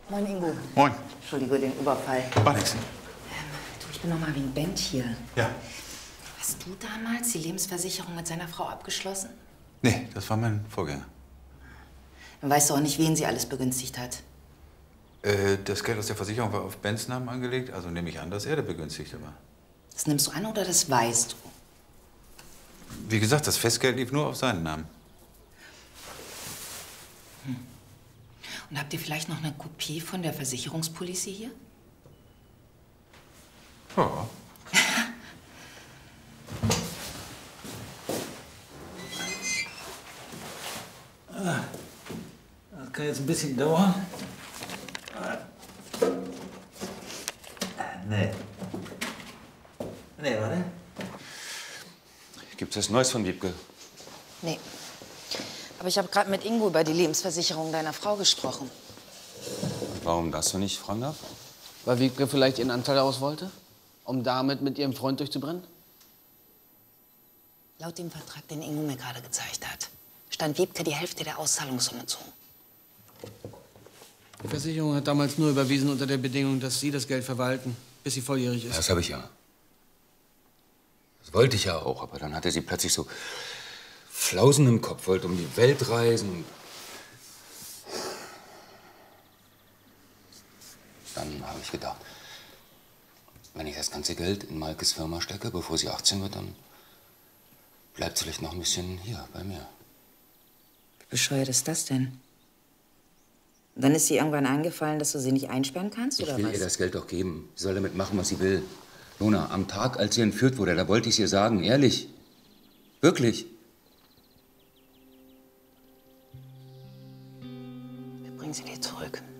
Moin, Ingo. Moin. Entschuldige den Überfall. War nix. Du, ich bin noch mal wegen Bent hier. Ja. Hast du damals die Lebensversicherung mit seiner Frau abgeschlossen? Nee, das war mein Vorgänger. Dann weißt du auch nicht, wen sie alles begünstigt hat. Das Geld aus der Versicherung war auf Bens Namen angelegt, also nehme ich an, dass er der Begünstigte war. Das nimmst du an oder das weißt du? Wie gesagt, das Festgeld lief nur auf seinen Namen. Und habt ihr vielleicht noch eine Kopie von der Versicherungspolice hier? Ja. Das kann jetzt ein bisschen dauern. Nee. Nee, warte. Gibt's was Neues von Wiebke? Nee. Aber ich habe gerade mit Ingo über die Lebensversicherung deiner Frau gesprochen. Warum das, wenn ich fragen darf? Weil Wiebke vielleicht ihren Anteil aus wollte? Um damit mit ihrem Freund durchzubrennen? Laut dem Vertrag, den Ingo mir gerade gezeigt hat, stand Wiebke die Hälfte der Auszahlungssumme zu. Die Versicherung hat damals nur überwiesen unter der Bedingung, dass Sie das Geld verwalten, bis sie volljährig ist. Das habe ich ja. Das wollte ich ja auch, aber dann hatte sie plötzlich so Flausen im Kopf, wollte um die Welt reisen. Dann habe ich gedacht, wenn ich das ganze Geld in Maikes Firma stecke, bevor sie 18 wird, dann bleibt sie vielleicht noch ein bisschen hier bei mir. Wie bescheuert ist das denn? Und dann ist dir irgendwann eingefallen, dass du sie nicht einsperren kannst, oder Ich will was? ihr das Geld doch geben. Sie soll damit machen, was sie will. Lona, am Tag, als sie entführt wurde, da wollte ich es ihr sagen, ehrlich. Wirklich. Wir bringen sie dir zurück.